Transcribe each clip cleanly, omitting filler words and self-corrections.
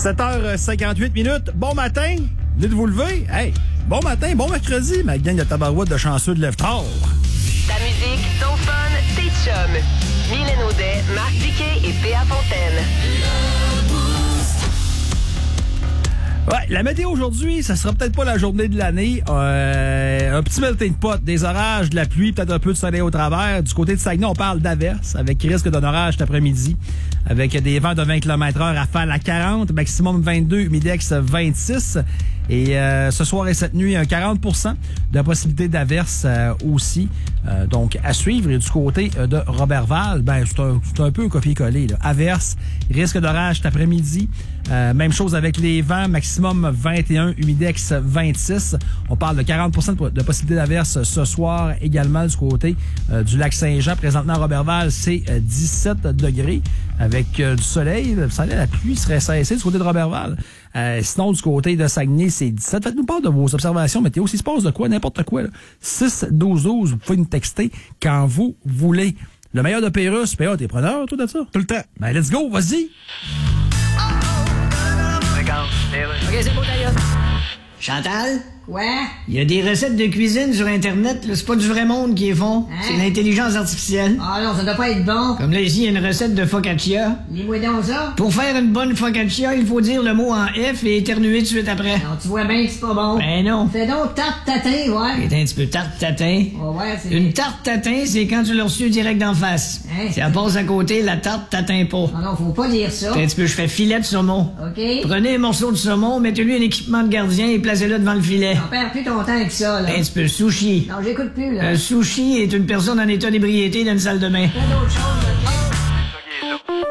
7h58. Bon matin. Venez de vous lever. Hey, bon matin, bon mercredi, ma gang de tabarouette de chanceux de lève-tard. Ta musique, ton fun, tes chums. Mylène Audet, Marc Diquet et P.A. Fontaine. Ouais, la météo aujourd'hui, ça sera peut-être pas la journée de l'année. Un petit melting pot, des orages, de la pluie, peut-être un peu de soleil au travers. Du côté de Saguenay, on parle d'averses avec risque d'un orage cet après-midi. Avec des vents de 20 km/h, rafale à 40, maximum 22, humidex 26. Et ce soir et cette nuit, un 40% de possibilité d'averses aussi. Donc, à suivre. Et du côté de Robertval, ben c'est un peu copier-coller. Averses, risque d'orage cet après-midi. Même chose avec les vents, maximum 21, humidex 26. On parle de 40% de possibilité d'averses ce soir également du côté du lac Saint-Jean. Présentement à Robertval, c'est 17 degrés avec du soleil. La pluie serait cessée du côté de Robertval. Sinon, du côté de Saguenay, c'est 17. Faites-nous part de vos observations météo. S'il se passe de quoi, n'importe quoi. 6-12-12, vous pouvez nous texter quand vous voulez. Le meilleur de Pérus. P.A., t'es preneur, toi, de ça? Tout le temps. Ben, let's go, vas-y! OK, c'est beau, d'ailleurs. Chantal? Quoi? Il y a des recettes de cuisine sur Internet, là. C'est pas du vrai monde qui les font. Hein? C'est l'intelligence artificielle. Ah non, ça doit pas être bon. Comme là, ici, il y a une recette de focaccia. Lis-moi donc ça. Pour faire une bonne focaccia, il faut dire le mot en F et éternuer tout de suite après. Non, tu vois bien que c'est pas bon. Ben non. Fais donc tarte tatin, ouais. C'est un petit peu tarte tatin. Ouais, c'est... Une tarte tatin, c'est quand tu l'as reçu direct d'en face. Hein? Si elle passe à côté, la tarte tatin pas. Ah non, faut pas lire ça. Un petit peu, je fais filet de saumon. OK? Prenez un morceau de saumon, mettez-lui un équipement de gardien et placez-le devant le filet. On perd plus ton temps avec ça, là. Un petit peu sushi. Non, j'écoute plus, là. Un sushi est une personne en état d'ébriété dans une salle de bain. Fais d'autres choses, OK?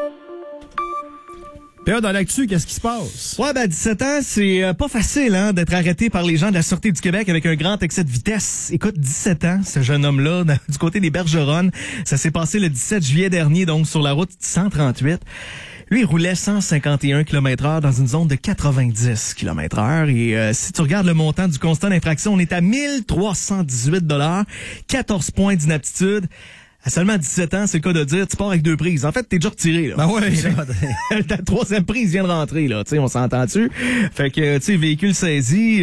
P.A., dans l'actu, qu'est-ce qui se passe? Ouais, ben, 17 ans, c'est pas facile, hein, d'être arrêté par les gens de la Sûreté du Québec avec un grand excès de vitesse. Écoute, 17 ans, ce jeune homme-là, du côté des Bergeronnes, ça s'est passé le 17 juillet dernier, donc sur la route 138. Lui, il roulait 151 km/h dans une zone de 90 km/h. Et si tu regardes le montant du constat d'infraction, on est à 1318 $, 14 points d'inaptitude. À seulement 17 ans, c'est le cas de dire, tu pars avec 2 prises. En fait, t'es déjà retiré, là. Ben ouais. Ta 3e prise vient de rentrer, là. Tu sais, on s'entend-tu? Fait que, tu sais, véhicule saisi,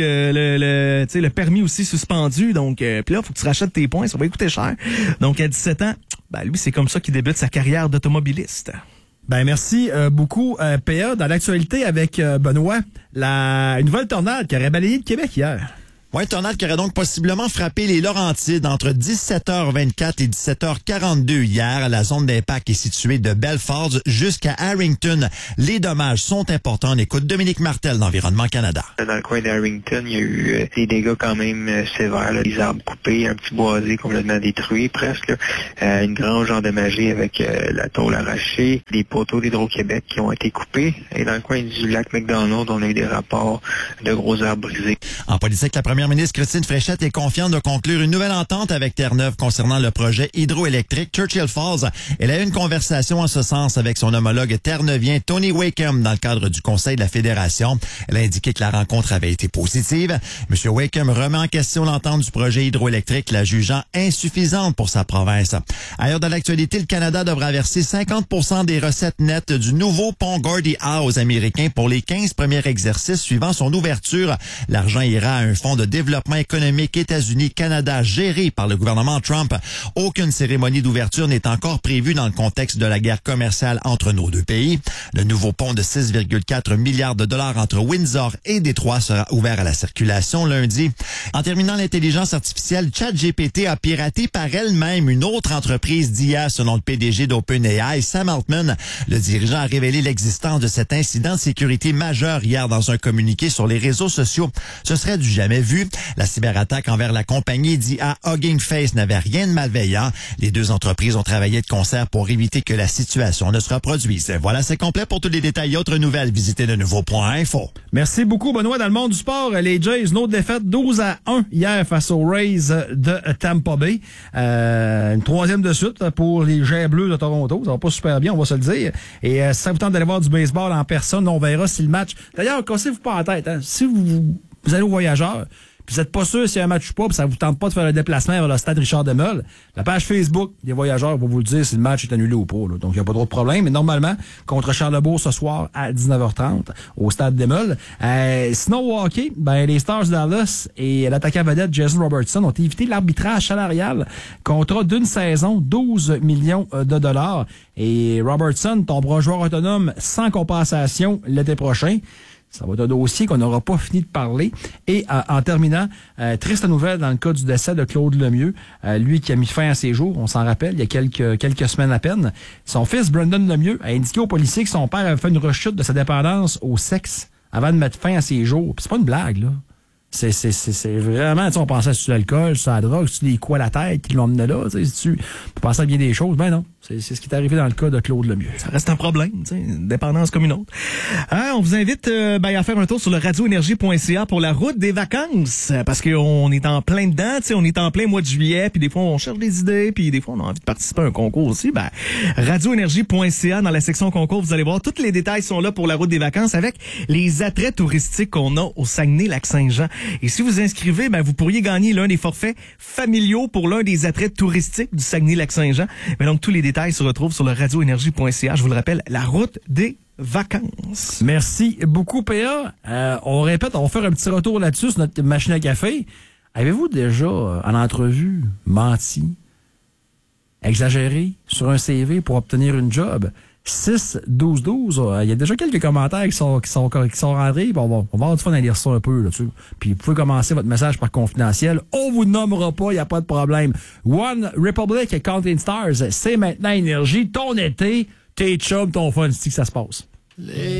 le permis aussi suspendu. Donc, puis là, faut que tu rachètes tes points. Ça va coûter cher. Donc, à 17 ans, ben, lui, c'est comme ça qu'il débute sa carrière d'automobiliste. Ben merci beaucoup, P.A. Dans l'actualité avec Benoît, une nouvelle tornade qui aurait balayé le Québec hier. Ouais, tornade qui aurait donc possiblement frappé les Laurentides entre 17h24 et 17h42 hier. La zone d'impact est située de Belfort jusqu'à Harrington. Les dommages sont importants. On écoute Dominique Martel d'Environnement Canada. Dans le coin d'Harrington, il y a eu des dégâts quand même sévères. Là. Les arbres coupés, un petit boisé complètement détruit presque. Une grange endommagée avec la tôle arrachée. Des poteaux d'Hydro-Québec qui ont été coupés. Et dans le coin du lac McDonald, on a eu des rapports de gros arbres brisés. En politique, la première ministre Christine Fréchette est confiante de conclure une nouvelle entente avec Terre-Neuve concernant le projet hydroélectrique Churchill Falls. Elle a eu une conversation en ce sens avec son homologue terre-neuvien Tony Wakeham dans le cadre du Conseil de la Fédération. Elle a indiqué que la rencontre avait été positive. M. Wakeham remet en question l'entente du projet hydroélectrique, la jugeant insuffisante pour sa province. Ailleurs dans l'actualité, le Canada devra verser 50% des recettes nettes du nouveau pont Gordie Howe américain pour les 15 premiers exercices suivant son ouverture. L'argent ira à un fonds de développement économique États-Unis-Canada géré par le gouvernement Trump. Aucune cérémonie d'ouverture n'est encore prévue dans le contexte de la guerre commerciale entre nos deux pays. Le nouveau pont de 6,4 milliards de dollars entre Windsor et Détroit sera ouvert à la circulation lundi. En terminant, l'intelligence artificielle ChatGPT a piraté par elle-même une autre entreprise d'IA selon le PDG d'OpenAI, Sam Altman. Le dirigeant a révélé l'existence de cet incident de sécurité majeur hier dans un communiqué sur les réseaux sociaux. Ce serait du jamais vu. La cyberattaque envers la compagnie d'IA Hugging Face n'avait rien de malveillant. Les deux entreprises ont travaillé de concert pour éviter que la situation ne se reproduise. Voilà, c'est complet. Pour tous les détails et autres nouvelles, visitez de nouveau.info. Merci beaucoup, Benoît. Dans le monde du sport, les Jays, une autre défaite 12-1 hier face aux Rays de Tampa Bay. Une troisième de suite pour les Jets bleus de Toronto. Ça va pas super bien, on va se le dire. Et si ça vous tente d'aller voir du baseball en personne, on verra si le match... D'ailleurs, cassez-vous pas en tête. Hein? Si vous allez au Voyageur, puis vous n'êtes pas sûr s'il y a un match ou pas, puis ça vous tente pas de faire un déplacement vers le stade Richard Demel, la page Facebook des voyageurs va vous le dire si le match est annulé ou pas. Là. Donc, il n'y a pas trop de problème. Mais normalement, contre Charlebourg ce soir à 19h30 au stade Demel. Sinon, au hockey, les Stars de Dallas et l'attaquant vedette Jason Robertson ont évité l'arbitrage salarial. Contrat d'une saison, 12 millions de dollars. Et Robertson tombera joueur autonome sans compensation l'été prochain. Ça va être un dossier qu'on n'aura pas fini de parler. Et en terminant, triste nouvelle dans le cas du décès de Claude Lemieux, lui qui a mis fin à ses jours, on s'en rappelle, il y a quelques semaines à peine. Son fils, Brandon Lemieux, a indiqué aux policiers que son père avait fait une rechute de sa dépendance au sexe avant de mettre fin à ses jours. Puis c'est pas une blague, là. C'est vraiment, tu sais, on pensait sur l'alcool, sur la drogue, sur les coups à la tête qui l'ont emmené là, tu sais, tu peux penser à bien des choses. Ben non, c'est ce qui est arrivé dans le cas de Claude Lemieux. Ça reste un problème, tu sais, une dépendance comme une autre. On vous invite à faire un tour sur le radioénergie.ca pour la route des vacances, parce qu'on est en plein dedans, tu sais, on est en plein mois de juillet, puis des fois on cherche des idées, puis des fois on a envie de participer à un concours aussi. Radioénergie.ca, dans la section concours, vous allez voir, tous les détails sont là pour la route des vacances avec les attraits touristiques qu'on a au Saguenay-Lac-Saint-Jean. Et si vous inscrivez, vous pourriez gagner l'un des forfaits familiaux pour l'un des attraits touristiques du Saguenay-Lac-Saint-Jean. Mais donc, tous les détails se retrouvent sur le radioénergie.ca. Je vous le rappelle, la route des vacances. Merci beaucoup, PA. On répète, on va faire un petit retour là-dessus sur notre machine à café. Avez-vous déjà, en entrevue, menti, exagéré sur un CV pour obtenir une job? 6-12-12, il y a déjà quelques commentaires qui sont rentrés. On va avoir du fun à lire ça un peu là-dessus. Puis vous pouvez commencer votre message par confidentiel. On vous nommera pas, il n'y a pas de problème. One Republic et Counting Stars, c'est maintenant Énergie. Ton été, tes chums, ton fun, c'est que ça se passe.